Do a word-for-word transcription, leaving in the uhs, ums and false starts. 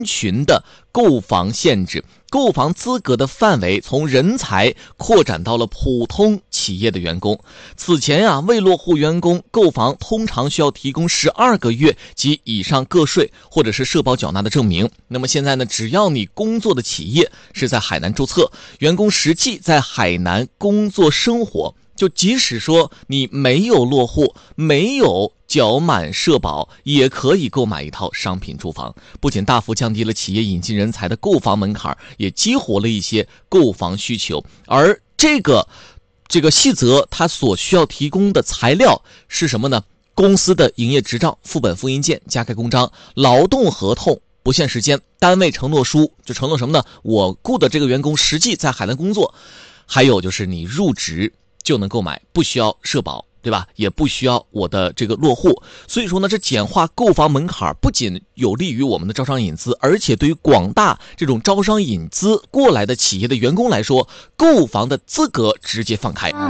群的购房限制，购房资格的范围从人才扩展到了普通企业的员工。此前啊，未落户员工购房通常需要提供十二个月及以上个税或者是社保缴纳的证明。那么现在呢，只要你工作的企业是在海南注册，员工实际在海南工作生活，就即使说你没有落户，没有缴满社保，也可以购买一套商品住房。不仅大幅降低了企业引进人才的购房门槛，也激活了一些购房需求。而这个这个细则它所需要提供的材料是什么呢？公司的营业执照、副本复印件、加盖公章、劳动合同、不限时间、单位承诺书，就承诺什么呢？我雇的这个员工实际在海南工作，还有就是你入职就能购买，不需要社保，对吧？也不需要我的这个落户。所以说呢，这简化购房门槛不仅有利于我们的招商引资，而且对于广大这种招商引资过来的企业的员工来说，购房的资格直接放开。